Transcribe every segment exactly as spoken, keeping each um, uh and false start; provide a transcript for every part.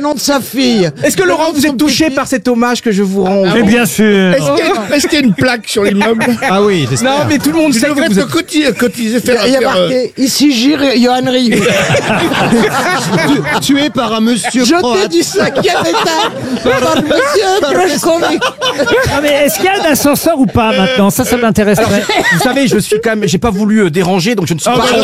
nom de sa fille. Est-ce que Laurent, vous êtes touché par cet hommage que je vous rends? Mais bien sûr. Est-ce qu'il y a- est-ce qu'il y a une plaque sur l'immeuble? Ah oui, j'espère. Non, mais tout le monde Tu sait que devrais vous te êtes... cotiser, cotiser, faire Il y a faire, euh, marqué, ici Gilles Johan Rioux. Tu- Tué par un monsieur Jeté croate. du cinquième étage par le monsieur Prochkovic. Non, mais est-ce qu'il y a un ascenseur ou pas maintenant? Ça, ça m'intéresserait. Vous savez, je suis quand même... J'ai pas voulu euh, déranger, donc je ne suis pas rentré.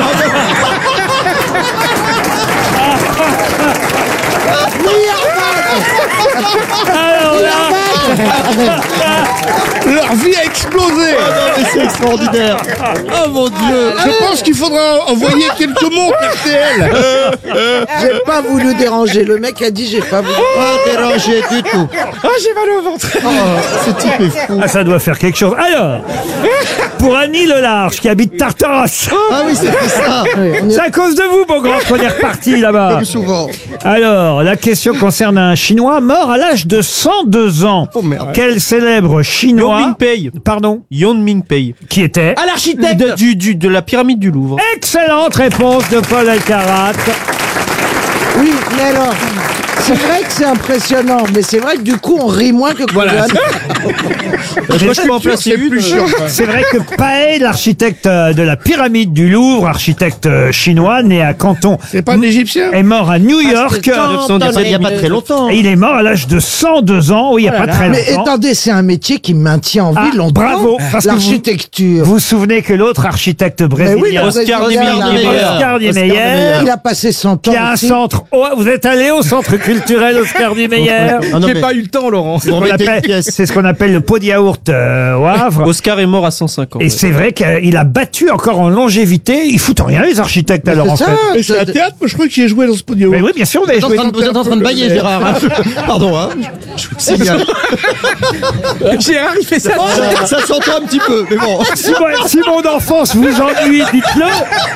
Alors là, leur vie a explosé. Mais c'est extraordinaire. Oh mon Dieu. Je pense qu'il faudra envoyer quelques montres R T L. J'ai pas voulu déranger. Le mec a dit j'ai pas voulu. Pas dérangé du tout. Oh, j'ai mal au ventre. Ce type est fou. ah, ça doit faire quelque chose. Alors, pour Annie Lelarge qui habite Tartaros, Ah oui, c'était ça. c'est à cause de vous, mon grand, qu'on est reparti là-bas. Comme souvent. Alors, la question concerne un Chinois mort à l'âge de cent deux ans. Oh merde. Quel célèbre Chinois... Yon Mingpei. Pardon. Yon Mingpei. Qui était... À l'architecte. De, du, du, de la pyramide du Louvre. Excellente réponse de Paul Alcarat. Oui, mais alors, c'est vrai que c'est impressionnant, mais c'est vrai que du coup on rit moins que Voilà. Kogan. Je crois que je peux en placer C'est une. plus chiant. quoi. C'est vrai que Pae, l'architecte de la pyramide du Louvre, architecte chinois, né à Canton, C'est pas un Égyptien? est mort à New York. c'était quand Il n'y a pas très longtemps. Et il est mort à l'âge de cent deux ans. Oui, il n'y a pas très Mais longtemps. attendez, c'est un métier qui maintient en vie Ah, longtemps. bravo, parce que vous- l'architecture. Vous vous souvenez que l'autre architecte Mais oui, brésilien, le Oscar Brésilien, Niemeyer. là, Oscar Niemeyer, il a passé cent ans. qui a un aussi. centre... Oh, vous êtes allé au centre culturel Oscar Niemeyer? Ah non, J'ai mais- pas eu le temps, Laurent. C'est ce qu'on mettez une appelle- pièce. c'est ce qu'on appelle le pot de yaourt euh, au Havre. Oscar est mort à cent cinq ans. Et c'est vrai qu'il a battu encore en longévité. Ils foutent rien, les architectes, alors, en C'est ça, fait. Mais c'est un théâtre, moi je crois que j'y ai joué dans ce podium. Mais oui, bien sûr, vous avez Vous joué. êtes en train de- vous êtes en train de bailler, Gérard. hein. Pardon, hein. Je vous signale. Gérard, il fait ça. Ça, ça s'entend un petit peu, mais bon. Si, moi- si mon enfance vous ennuie, dites-le.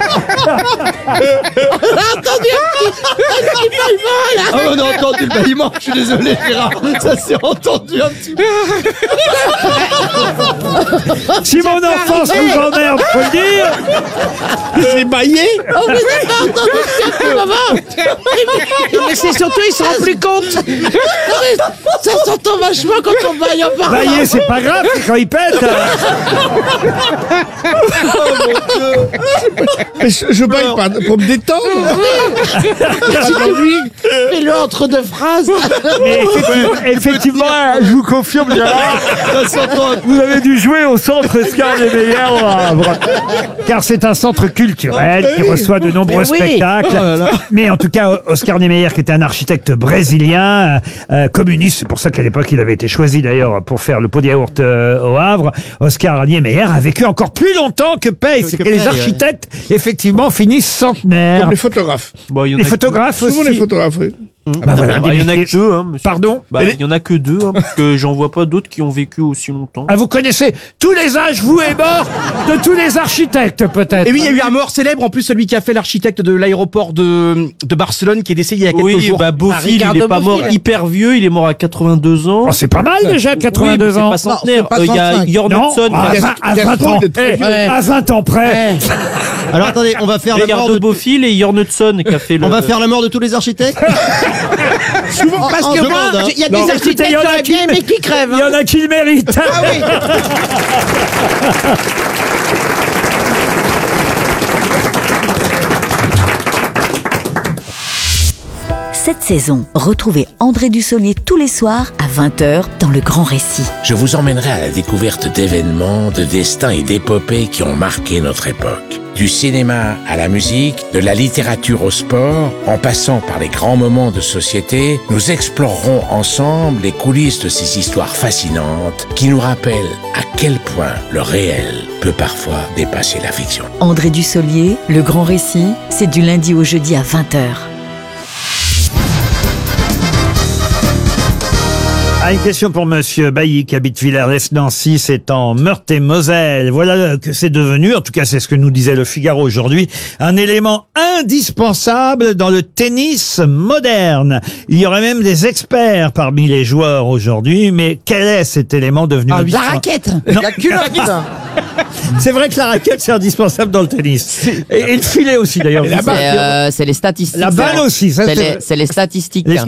Ah, on a entendu le bâillement. Je suis désolé, Gérard. Ça s'est entendu un petit peu. Si mon enfance vous emmerde, faut le dire. C'est baillé. Mais c'est surtout, il se rend plus compte. Ça s'entend vachement quand on baille en parlant. Bailler, c'est pas grave, c'est quand il pète. Mais je, je baille pas pour me détendre. Fais-le entre deux phrases. Mais effectivement, effectivement, je vous confirme, Gérard, Ça s'entend. vous avez dû jouer au centre Oscar Niemeyer au Havre. Car c'est un centre culturel qui reçoit de nombreux Mais oui. spectacles. Mais en tout cas, Oscar Niemeyer, qui était un architecte brésilien, euh, communiste, c'est pour ça qu'à l'époque, il avait été choisi d'ailleurs pour faire le pot de yaourt euh, au Havre. Oscar Niemeyer a vécu encore plus longtemps que Paye. C'est que Que les Paye, architectes, effectivement, finissent centenaires. Comme les photographes. Bon, il y en Les a photographes Souvent aussi. les photographes, oui. Bah voilà, que- bah, il y en a des- que deux, hein, monsieur. Pardon. Bah, il y en a que deux, hein, parce que j'en vois pas d'autres qui ont vécu aussi longtemps. Ah, vous connaissez tous les âges, vous et morts, de tous les architectes, peut-être. Et oui, il y a eu un mort célèbre, en plus celui qui a fait l'architecte de l'aéroport de, de Barcelone, qui est décédé il y a quelques Oui, jours. bah Bofill, il Ricardo est pas mort Bofill. hyper vieux, il est mort à quatre-vingt-deux ans. Oh, c'est pas mal déjà, quatre-vingt-deux Oui, ans. mais c'est pas centenaire. Non, c'est pas Euh, Il y a soixante-cinq. Jorn Non, Hudson, à il vingt, à vingt Gaston, ans, il est très eh, vieux. à vingt ans près. Alors attendez, on va faire la mort Ricardo de. Bofill et Jorn Hudson qui a fait le. On va faire la mort de tous les architectes. Souvent, parce en que demande, moi, hein. il y a Non, des écoutez, il y architectes en a qui auraient qui- bien aimé qui crèvent. Il y en a qui le méritent. Ah oui. Cette saison, retrouvez André Dussolier tous les soirs à vingt heures dans Le Grand Récit. Je vous emmènerai à la découverte d'événements, de destins et d'épopées qui ont marqué notre époque. Du cinéma à la musique, de la littérature au sport, en passant par les grands moments de société, nous explorerons ensemble les coulisses de ces histoires fascinantes qui nous rappellent à quel point le réel peut parfois dépasser la fiction. André Dussolier, Le Grand Récit, c'est du lundi au jeudi à vingt heures. Ah, une question pour Monsieur Bailly qui habite Villers-lès-Nancy, c'est en Meurthe-et-Moselle. Voilà que c'est devenu, en tout cas c'est ce que nous disait le Figaro aujourd'hui, un élément indispensable dans le tennis moderne. Il y aurait même des experts parmi les joueurs aujourd'hui, mais quel est cet élément devenu La indispensable? raquette. Non. La culotte. C'est vrai que la raquette c'est indispensable dans le tennis. Et, et le filet aussi d'ailleurs. C'est euh, c'est les statistiques. La balle ça. aussi, ça, C'est c'est- les, c'est les statistiques. Les